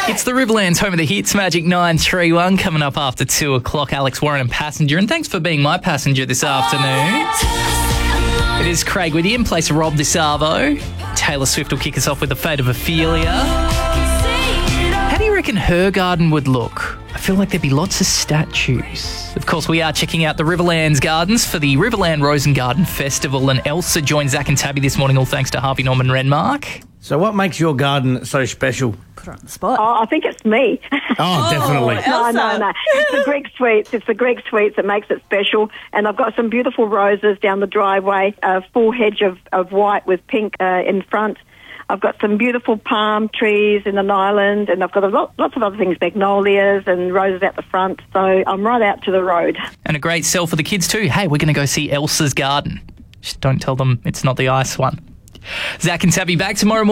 It's the Riverlands, home of the hits, Magic 931, coming up after 2 o'clock. Alex Warren and Passenger, and thanks for being my passenger this afternoon. It is Craig with you in place of Rob DeSarvo. Taylor Swift will kick us off with The Fate of Ophelia. How do you reckon her garden would look? I feel like there'd be lots of statues. Of course, we are checking out the Riverlands Gardens for the Riverland Rose and Garden Festival, and Elsa joins Zach and Tabby this morning, all thanks to Harvey Norman Renmark. So what makes your garden so special? Put her on the spot. Oh, I think it's me. Oh, definitely. No. It's the Greek sweets. It's the Greek sweets that makes it special. And I've got some beautiful roses down the driveway, a full hedge of white with pink in front. I've got some beautiful palm trees in an island, and I've got lots of other things, magnolias and roses out the front. So I'm right out to the road. And a great sell for the kids too. Hey, we're going to go see Elsa's garden. Just don't tell them it's not the ice one. Zach and Tabby back tomorrow morning.